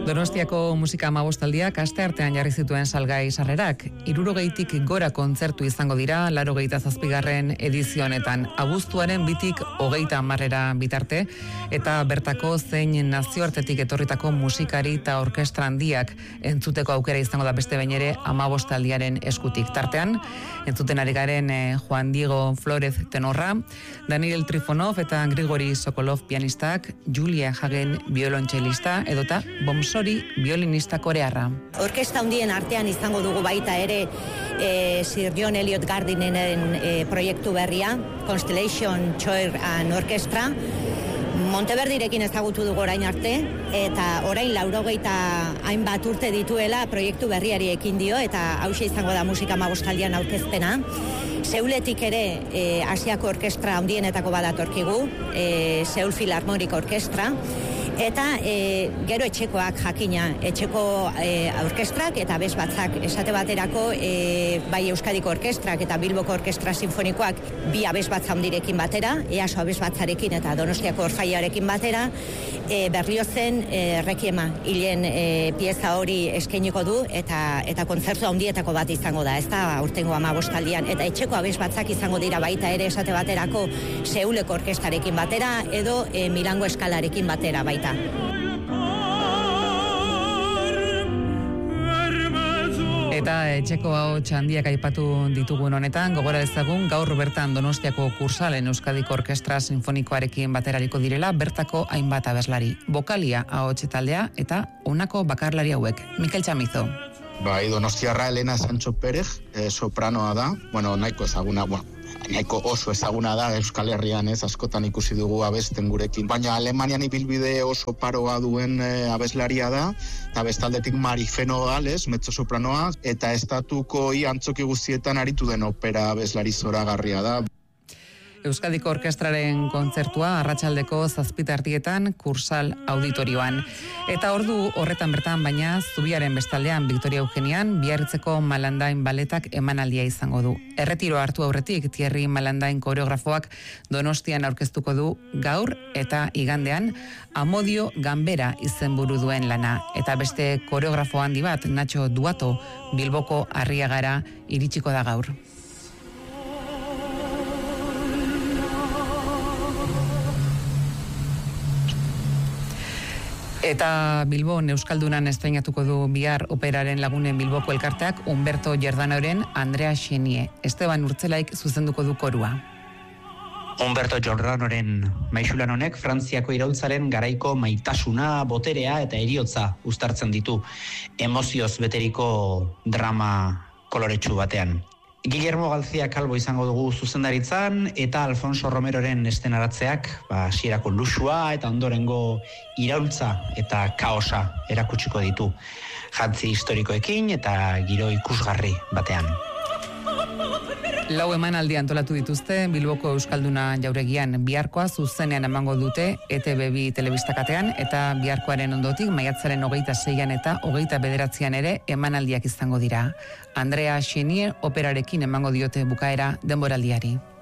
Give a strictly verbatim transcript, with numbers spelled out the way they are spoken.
Donostiako musika hamabostaldiak asteartean jarri zituen salgai sarrerak. Hirurogeitik gora kontzertu izango dira laurogeita zazpigarren edizio honetan. Abuztuaren bitik hogeita hamarrera bitarte eta bertako zein nazioartetik etorritako musikari eta orkestra handiak entzuteko aukera izango da beste behin ere hamabostaldiaren eskutik. Tartean, entzuten ari garen eh, Juan Diego Flórez tenorra, Daniel Trifonov eta Grigori Sokolov pianistak, Julia Hagen biolontxelista edota Boms hori violinista korearra. Orkestra handien artean izango dugu baita ere e, Sir John Eliot Gardineren e, proiektu berria, Constellation Choir and Orchestra. Monteverdirekin ezagutu dugu orain arte, eta orain laurogeita hainbat urte dituela proiektu berriari ekin dio, eta hauxe izango da musika hamabostaldian aurkezpena. Seuletik ere e, Asiako orkestra handienetako badatorkigu, e, Seul Philharmonic Orkestra, eta e, gero etxekoak jakina, etxeko e, orkestrak eta bez batzak esate baterako e, bai Euskadiko orkestrak eta Bilboko orkestra sinfonikoak bi abez batza handirekin batera, Easo abez batzarekin eta Donostiako orfaiarekin batera, e, Berliozen e, Requiema hilen e, pieza hori eskainiko du eta eta kontzertu handietako bat izango da, ez da aurtengo hamabostaldian, eta etxeko abez batzak izango dira baita ere esate baterako Seuleko orkestrarekin batera edo e, Milango eskalarekin batera baita. Eta etxeko hau txandiak aipatu ditugun honetan, gogora dezagun gaur bertan Donostiako Kursalen Euskadiko Orkestra Sinfonikoarekin baterariko direla bertako hainbat abeslari. Bokalia ahots taldea eta honako bakarlari hauek. Mikel Chamizo. Bai, donostiarra Elena Sancho Pérez, eh, sopranoa da, bueno, nahiko ezaguna, bueno, nahiko oso ezaguna da Euskal Herrian, ez, askotan ikusi dugu abesten gurekin. Baina Alemanian ibilbide oso paroa duen e, abeslaria da, eta bestaldetik Marifeno Gales, mezzo-sopranoa, eta estatuko i antzoki guztietan aritu den opera abeslari zoragarria da. Euskadiko Orkestraren kontzertua arratsaldeko zazpitardietan Kursal auditorioan. Eta ordu horretan bertan baina Zubiaren bestaldean Victoria Eugenian Biarritzeko Malandain baletak emanaldia izango du. Erretiro hartu aurretik Thierry Malandain koreografoak Donostian aurkeztuko du gaur eta igandean Amodio Ganbera izenburu duen lana. Eta beste koreografo handi bat Nacho Duato Bilboko Arriagara iritsiko da gaur. Eta Bilbon Euskaldunan estreinatuko du bihar operaren lagunen Bilboko elkarteak Humberto Giordanoren Andrea Xenie. Esteban Urtzelaik zuzenduko du korua. Humberto Giordanoren maisulan honek Frantziako iraultzaren garaiko maitasuna, boterea eta heriotza uztartzen ditu. Emozioz beteriko drama koloretsu batean. Guillermo García Calvo izango dugu zuzendaritzan eta Alfonso Romeroren estenaratzeak ba, hasierako luxua eta ondorengo iraultza eta kaosa erakutsiko ditu. Jantzi historikoekin eta giro ikusgarri batean. Lau emanaldi antolatu dituzte Bilboko Euskalduna jauregian. Biharkoa zuzenean emango dute E T B bi telebistakatean eta biharkoaren ondotik maiatzaren hogeita seian eta hogeita bederatzian ere emanaldiak izango dira. Andrea Xenie operarekin emango diote bukaera denboraldiari.